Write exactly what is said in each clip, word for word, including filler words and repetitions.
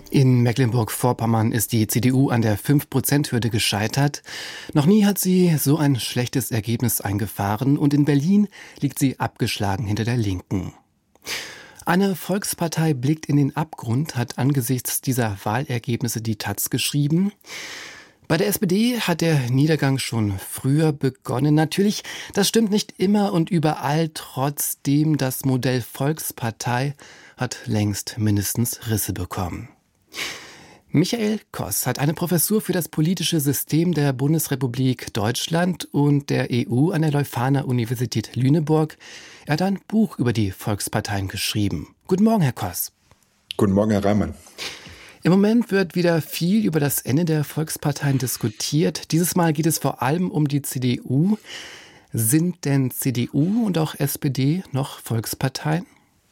In Mecklenburg-Vorpommern ist die C D U an der fünf Prozent Hürde gescheitert. Noch nie hat sie so ein schlechtes Ergebnis eingefahren und in Berlin liegt sie abgeschlagen hinter der Linken. Eine Volkspartei blickt in den Abgrund, hat angesichts dieser Wahlergebnisse die Taz geschrieben. Bei der S P D hat der Niedergang schon früher begonnen. Natürlich, das stimmt nicht immer und überall. Trotzdem, das Modell Volkspartei hat längst mindestens Risse bekommen. Michael Koss hat eine Professur für das politische System der Bundesrepublik Deutschland und der E U an der Leuphana Universität Lüneburg. Er hat ein Buch über die Volksparteien geschrieben. Guten Morgen, Herr Koss. Guten Morgen, Herr Reimann. Im Moment wird wieder viel über das Ende der Volksparteien diskutiert. Dieses Mal geht es vor allem um die C D U. Sind denn C D U und auch S P D noch Volksparteien?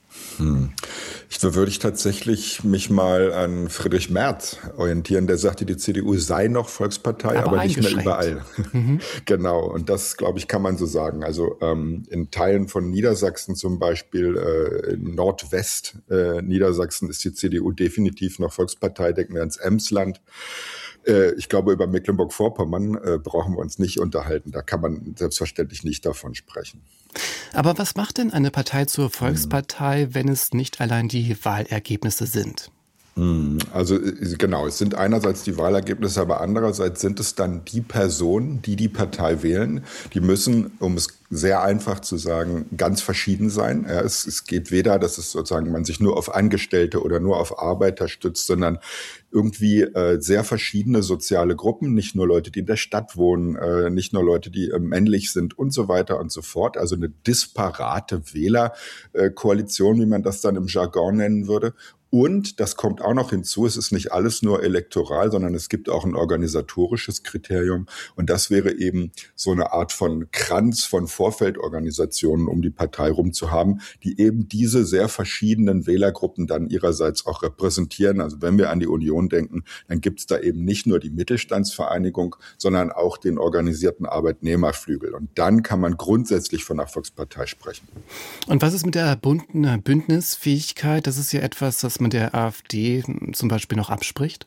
Hm. Ich, so würde ich tatsächlich mich mal an Friedrich Merz orientieren. Der sagte, die C D U sei noch Volkspartei, aber, aber nicht mehr überall. Mhm. Genau, und das, glaube ich, kann man so sagen. Also ähm, in Teilen von Niedersachsen zum Beispiel, äh, in Nordwest äh, Niedersachsen ist die C D U definitiv noch Volkspartei. Denken wir ans Emsland. Äh, ich glaube, über Mecklenburg-Vorpommern äh, brauchen wir uns nicht unterhalten. Da kann man selbstverständlich nicht davon sprechen. Aber was macht denn eine Partei zur Volkspartei, hm. wenn es nicht allein die Wahlergebnisse sind? Also genau, es sind einerseits die Wahlergebnisse, aber andererseits sind es dann die Personen, die die Partei wählen. Die müssen, um es sehr einfach zu sagen, ganz verschieden sein. Ja, es, es geht weder, dass es sozusagen man sich nur auf Angestellte oder nur auf Arbeiter stützt, sondern irgendwie äh, sehr verschiedene soziale Gruppen, nicht nur Leute, die in der Stadt wohnen, äh, nicht nur Leute, die äh, männlich sind und so weiter und so fort. Also eine disparate Wählerkoalition, wie man das dann im Jargon nennen würde. Und das kommt auch noch hinzu, es ist nicht alles nur elektoral, sondern es gibt auch ein organisatorisches Kriterium. Und das wäre eben so eine Art von Kranz von Vorfeldorganisationen, um die Partei rum zu haben, die eben diese sehr verschiedenen Wählergruppen dann ihrerseits auch repräsentieren. Also wenn wir an die Union denken, dann gibt es da eben nicht nur die Mittelstandsvereinigung, sondern auch den organisierten Arbeitnehmerflügel. Und dann kann man grundsätzlich von einer Volkspartei sprechen. Und was ist mit der bunten Bündnisfähigkeit? Das ist ja etwas, das man der AfD zum Beispiel noch abspricht?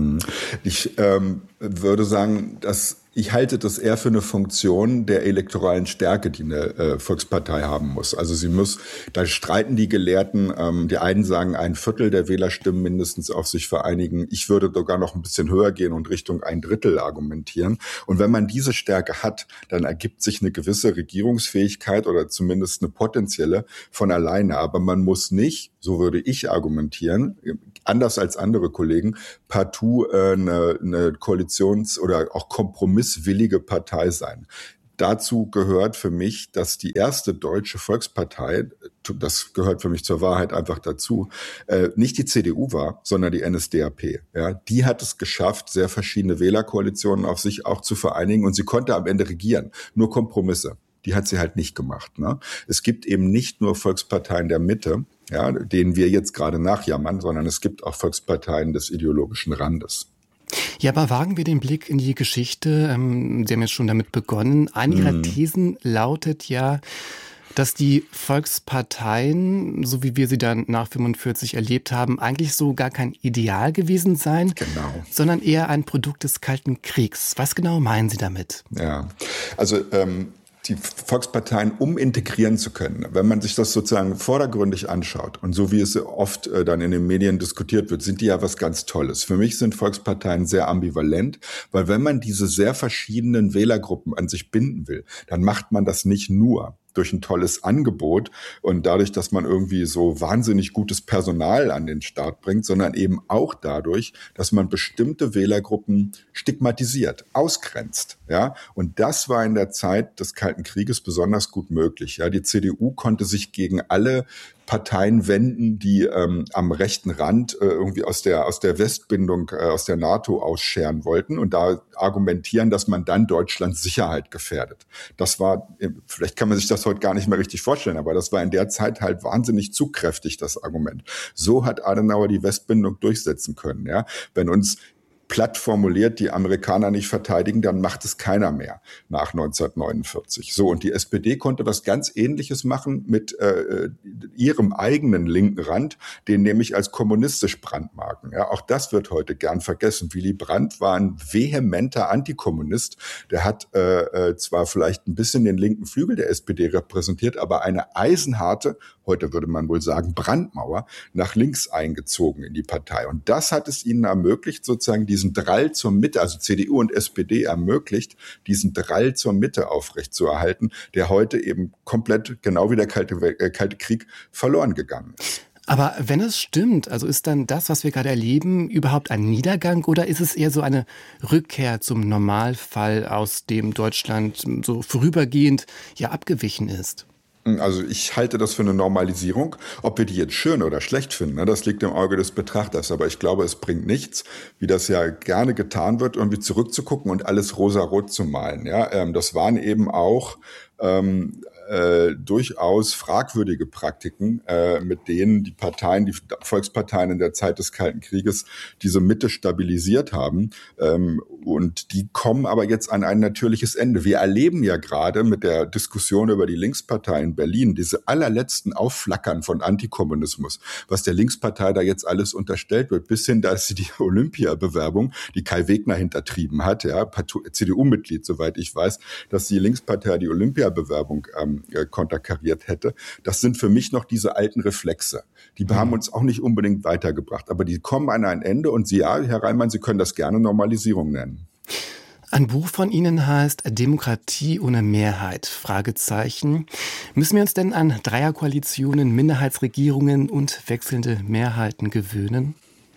Ich ähm, würde sagen, dass ich halte das eher für eine Funktion der elektoralen Stärke, die eine äh, Volkspartei haben muss. Also sie muss, da streiten die Gelehrten, ähm, die einen sagen, ein Viertel der Wählerstimmen mindestens auf sich vereinigen. Ich würde sogar noch ein bisschen höher gehen und Richtung ein Drittel argumentieren. Und wenn man diese Stärke hat, dann ergibt sich eine gewisse Regierungsfähigkeit oder zumindest eine potenzielle von alleine. Aber man muss nicht, so würde ich argumentieren, anders als andere Kollegen, partout äh, eine, eine Koalitions- oder auch kompromisswillige Partei sein. Dazu gehört für mich, dass die erste deutsche Volkspartei, das gehört für mich zur Wahrheit einfach dazu, äh, nicht die C D U war, sondern die N S D A P. Ja, die hat es geschafft, sehr verschiedene Wählerkoalitionen auf sich auch zu vereinigen und sie konnte am Ende regieren. Nur Kompromisse. Die hat sie halt nicht gemacht. Ne? Es gibt eben nicht nur Volksparteien der Mitte, ja, denen wir jetzt gerade nachjammern, sondern es gibt auch Volksparteien des ideologischen Randes. Ja, aber wagen wir den Blick in die Geschichte. Ähm, Sie haben jetzt schon damit begonnen. Eine Ihrer hm. Thesen lautet ja, dass die Volksparteien, so wie wir sie dann nach fünfundvierzig erlebt haben, eigentlich so gar kein Ideal gewesen seien, genau. sondern eher ein Produkt des Kalten Kriegs. Was genau meinen Sie damit? Ja, also ähm die Volksparteien umintegrieren zu können, wenn man sich das sozusagen vordergründig anschaut und so wie es oft äh, dann in den Medien diskutiert wird, sind die ja was ganz Tolles. Für mich sind Volksparteien sehr ambivalent, weil wenn man diese sehr verschiedenen Wählergruppen an sich binden will, dann macht man das nicht nur durch ein tolles Angebot und dadurch, dass man irgendwie so wahnsinnig gutes Personal an den Start bringt, sondern eben auch dadurch, dass man bestimmte Wählergruppen stigmatisiert, ausgrenzt. Ja? Und das war in der Zeit des Kalten Krieges besonders gut möglich. Ja? Die C D U konnte sich gegen alle Parteien wenden, die ähm, am rechten Rand äh, irgendwie aus der aus der Westbindung, äh, aus der NATO ausscheren wollten und da argumentieren, dass man dann Deutschlands Sicherheit gefährdet. Das war, vielleicht kann man sich das heute gar nicht mehr richtig vorstellen, aber das war in der Zeit halt wahnsinnig zugkräftig, das Argument. So hat Adenauer die Westbindung durchsetzen können. Ja, wenn uns platt formuliert die Amerikaner nicht verteidigen, dann macht es keiner mehr nach neunzehnhundertneunundvierzig. So, und die S P D konnte was ganz Ähnliches machen mit äh, ihrem eigenen linken Rand, den nämlich als kommunistisch brandmarken. Ja, auch das wird heute gern vergessen. Willy Brandt war ein vehementer Antikommunist. Der hat äh, zwar vielleicht ein bisschen den linken Flügel der S P D repräsentiert, aber eine eisenharte, heute würde man wohl sagen, Brandmauer nach links eingezogen in die Partei. Und das hat es ihnen ermöglicht, sozusagen diesen Drall zur Mitte, also C D U und S P D ermöglicht, diesen Drall zur Mitte aufrechtzuerhalten, der heute eben komplett, genau wie der Kalte, äh, Kalte Krieg, verloren gegangen ist. Aber wenn es stimmt, also ist dann das, was wir gerade erleben, überhaupt ein Niedergang oder ist es eher so eine Rückkehr zum Normalfall, aus dem Deutschland so vorübergehend ja abgewichen ist? Also ich halte das für eine Normalisierung. Ob wir die jetzt schön oder schlecht finden, das liegt im Auge des Betrachters. Aber ich glaube, es bringt nichts, wie das ja gerne getan wird, irgendwie zurückzugucken und alles rosarot zu malen. Ja, das waren eben auch ähm, äh, durchaus fragwürdige Praktiken, äh, mit denen die Parteien, die Volksparteien in der Zeit des Kalten Krieges diese Mitte stabilisiert haben. Ähm, und die kommen aber jetzt an ein natürliches Ende. Wir erleben ja gerade mit der Diskussion über die Linkspartei in Berlin diese allerletzten Aufflackern von Antikommunismus, was der Linkspartei da jetzt alles unterstellt wird, bis hin, dass sie die Olympiabewerbung, die Kai Wegner hintertrieben hat, ja, C D U-Mitglied, soweit ich weiß, dass die Linkspartei die Olympiabewerbung ähm, konterkariert hätte. Das sind für mich noch diese alten Reflexe. Die mhm. haben uns auch nicht unbedingt weitergebracht, aber die kommen an ein Ende und Sie, ja, Herr Reimann, Sie können das gerne Normalisierung nennen. Ein Buch von Ihnen heißt Demokratie ohne Mehrheit, Fragezeichen. Müssen wir uns denn an Dreierkoalitionen, Minderheitsregierungen und wechselnde Mehrheiten gewöhnen?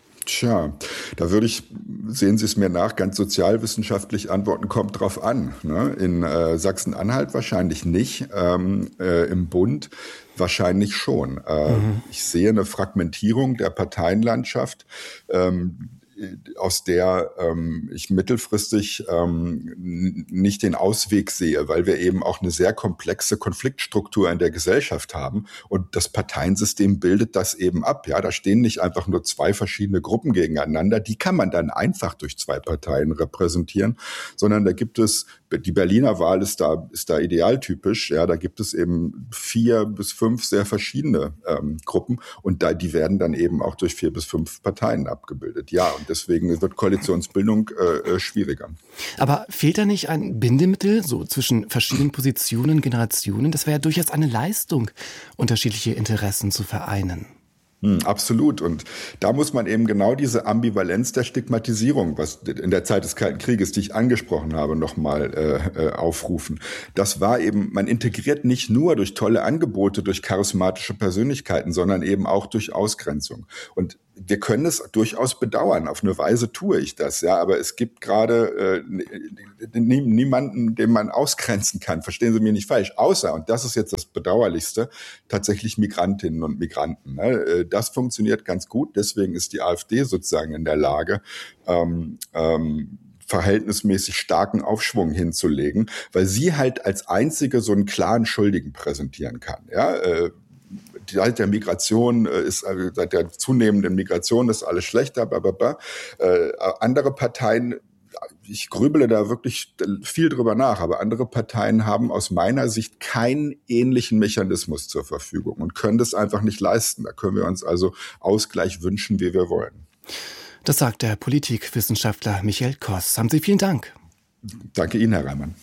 Tja, da würde ich, sehen Sie es mir nach, ganz sozialwissenschaftlich antworten, kommt drauf an. Ne? In äh, Sachsen-Anhalt wahrscheinlich nicht, ähm, äh, im Bund wahrscheinlich schon. Äh, mhm. Ich sehe eine Fragmentierung der Parteienlandschaft, ähm, aus der ähm, ich mittelfristig ähm, nicht den Ausweg sehe, weil wir eben auch eine sehr komplexe Konfliktstruktur in der Gesellschaft haben und das Parteiensystem bildet das eben ab. Ja, da stehen nicht einfach nur zwei verschiedene Gruppen gegeneinander, die kann man dann einfach durch zwei Parteien repräsentieren, sondern da gibt es, die Berliner Wahl ist da ist da idealtypisch, ja, da gibt es eben vier bis fünf sehr verschiedene ähm, Gruppen und da die werden dann eben auch durch vier bis fünf Parteien abgebildet. Ja, und deswegen wird Koalitionsbildung äh, schwieriger. Aber fehlt da nicht ein Bindemittel so zwischen verschiedenen Positionen, Generationen? Das wäre ja durchaus eine Leistung, unterschiedliche Interessen zu vereinen. Hm, absolut. Und da muss man eben genau diese Ambivalenz der Stigmatisierung, was in der Zeit des Kalten Krieges, die ich angesprochen habe, nochmal äh, aufrufen. Das war eben, man integriert nicht nur durch tolle Angebote, durch charismatische Persönlichkeiten, sondern eben auch durch Ausgrenzung. Und wir können es durchaus bedauern. Auf eine Weise tue ich das, ja. Aber es gibt gerade äh, niemanden, den man ausgrenzen kann. Verstehen Sie mich nicht falsch. Außer, und das ist jetzt das Bedauerlichste, tatsächlich Migrantinnen und Migranten. Ne? Das funktioniert ganz gut. Deswegen ist die AfD sozusagen in der Lage, ähm, ähm, verhältnismäßig starken Aufschwung hinzulegen, weil sie halt als einzige so einen klaren Schuldigen präsentieren kann. Ja, äh, seit der Migration ist, seit der zunehmenden Migration ist alles schlechter, blablabla. Äh, andere Parteien, ich grübele da wirklich viel drüber nach, aber andere Parteien haben aus meiner Sicht keinen ähnlichen Mechanismus zur Verfügung und können das einfach nicht leisten. Da können wir uns also Ausgleich wünschen, wie wir wollen. Das sagt der Politikwissenschaftler Michael Koss. Haben Sie vielen Dank. Danke Ihnen, Herr Reimann.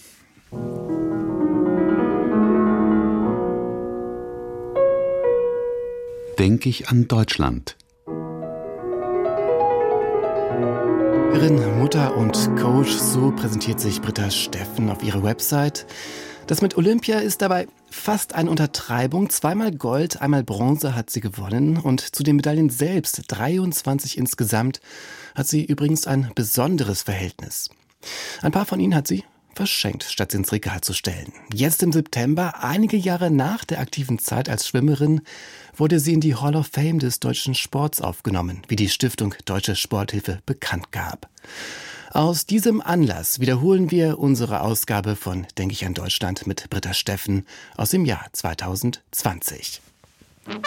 Denke ich an Deutschland. Lehrerin, Mutter und Coach, so präsentiert sich Britta Steffen auf ihrer Website. Das mit Olympia ist dabei fast eine Untertreibung. Zweimal Gold, einmal Bronze hat sie gewonnen. Und zu den Medaillen selbst, dreiundzwanzig insgesamt, hat sie übrigens ein besonderes Verhältnis. Ein paar von ihnen hat sie verschenkt, statt sie ins Regal zu stellen. Jetzt im September, einige Jahre nach der aktiven Zeit als Schwimmerin, wurde sie in die Hall of Fame des deutschen Sports aufgenommen, wie die Stiftung Deutsche Sporthilfe bekannt gab. Aus diesem Anlass wiederholen wir unsere Ausgabe von Denke ich an Deutschland mit Britta Steffen aus dem Jahr zweitausendzwanzig.